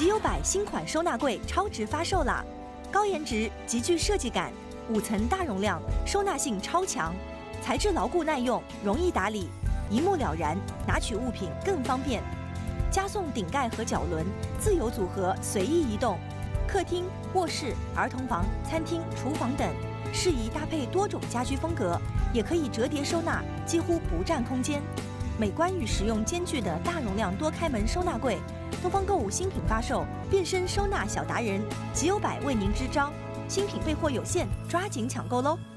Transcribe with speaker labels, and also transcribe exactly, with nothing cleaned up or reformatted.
Speaker 1: 极优百新款收纳柜超值发售啦！高颜值，极具设计感，五层大容量，收纳性超强，材质牢固耐用，容易打理，一目了然，拿取物品更方便。加送顶盖和脚轮，自由组合，随意移动。客厅、卧室、儿童房、餐厅、厨房等，适宜搭配多种家居风格，也可以折叠收纳，几乎不占空间。美观与实用兼具的大容量多开门收纳柜，东方购物新品发售，变身收纳小达人，极优百为您支招，新品备货有限，抓紧抢购喽！